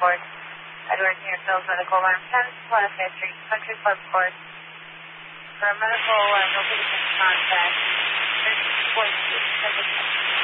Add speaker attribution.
Speaker 1: Court. Edward near Phil's Medical Alarm 10, West Street, Country Club Court. For a medical notification contact, 13.2,